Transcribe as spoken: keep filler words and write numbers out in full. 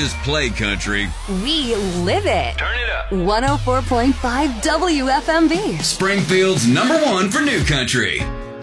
just play country. We live it. Turn it up. one oh four point five W F M V. Springfield's number one for new country.